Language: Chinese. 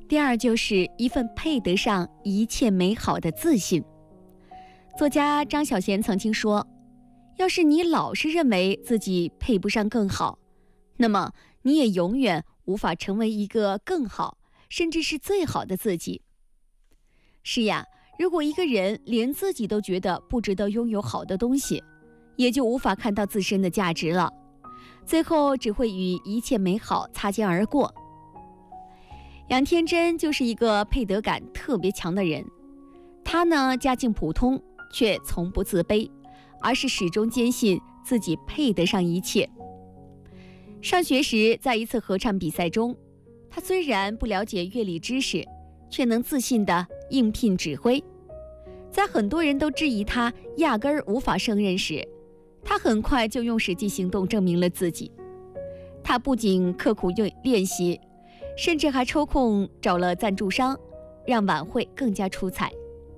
第二就是一份配得上一切美好的自信。作家张小娴曾经说，要是你老是认为自己配不上更好，那么你也永远无法成为一个更好，甚至是最好的自己。是呀，如果一个人连自己都觉得不值得拥有好的东西，也就无法看到自身的价值了，最后只会与一切美好擦肩而过。杨天真就是一个配得感特别强的人，他呢家境普通，却从不自卑，而是始终坚信自己配得上一切。上学时，在一次合唱比赛中，他虽然不了解乐理知识，却能自信地应聘指挥。在很多人都质疑他压根儿无法胜任时，他很快就用实际行动证明了自己。他不仅刻苦练习，甚至还抽空找了赞助商，让晚会更加出彩。